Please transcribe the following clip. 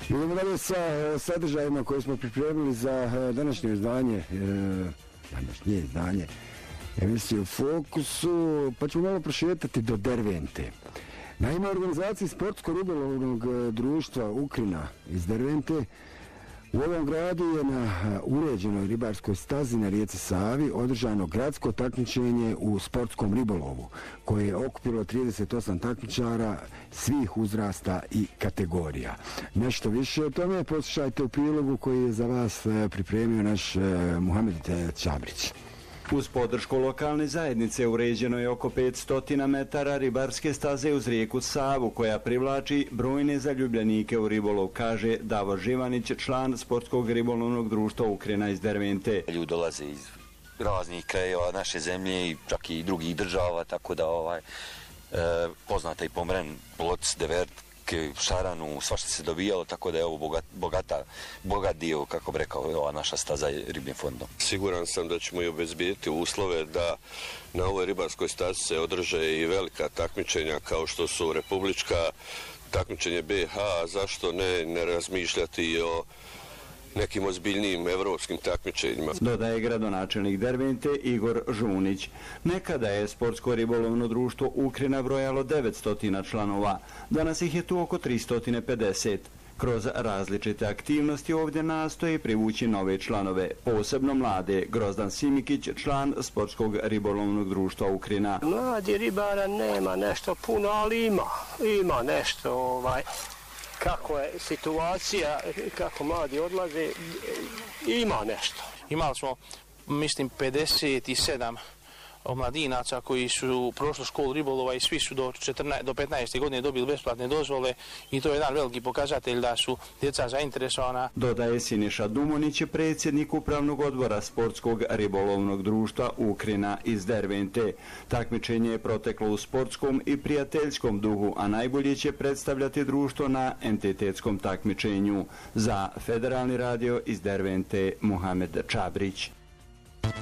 Idemo dalje sa sadržajima koje smo pripremili za današnje izdanje emisije u Fokusu, pa ćemo malo prošetati do Dervente. Naime, organizaciji Sportsko-ribolovnog društva Ukrina iz Dervente u ovom gradu je na uređenoj ribarskoj stazi na rijeci Savi održano gradsko takmičenje u sportskom ribolovu, koje je okupilo 38 takmičara svih uzrasta i kategorija. Nešto više o tome poslušajte u prilogu koji je za vas pripremio naš Muhamed Čabrić. Uz podršku lokalne zajednice uređeno je oko 500 metara ribarske staze uz rijeku Savu, koja privlači brojne zaljubljenike u ribolov, kaže Davor Živanić, član Sportskog ribolovnog društva Ukrina iz Dervente. Ljudi dolaze iz raznih krajeva naše zemlje i čak i drugih država, tako da poznata i Pomren, Ploc, Devert, Šaranu, svašta se dobijalo, tako da je ovo bogat dio, kako bi rekao, ova naša staza ribljim fondom. Siguran sam da ćemo i obezbediti uslove da na ovoj ribarskoj stazi se održe i velika takmičenja kao što su republička takmičenje BH, zašto ne razmišljati i o nekim ozbiljnijim evropskim takmičenjima. Dodaje gradonačelnik Dervente Igor Žunić. Nekada je Sportsko ribolovno društvo Ukrina brojalo 900 članova, danas ih je tu oko 350. Kroz različite aktivnosti ovdje nastoji privući nove članove, posebno mlade. Grozdan Simikić, član Sportskog ribolovnog društva Ukrina. Mladi ribara nema nešto puno, ali ima nešto kako je situacija, kako mladi odlaze, ima nešto. Imali smo, mislim, 57 omladinaca koji su prošli školu ribolova i svi su do 15. godine dobili besplatne dozvole i to je jedan veliki pokazatelj da su djeca zainteresovana. Dodaje Siniša Dumunić, predsjednik upravnog odbora Sportskog ribolovnog društva Ukrina iz Dervente. Takmičenje je proteklo u sportskom i prijateljskom duhu, a najbolje će predstavljati društvo na entitetskom takmičenju. Za Federalni radio iz Dervente, Muhamed Čabrić.